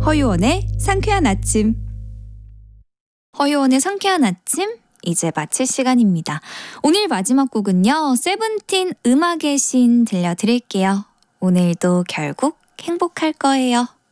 허유원의 상쾌한 아침. 허유원의 상쾌한 아침, 이제 마칠 시간입니다. 오늘 마지막 곡은요, 세븐틴 음악의 신 들려드릴게요. 오늘도 결국 행복할 거예요.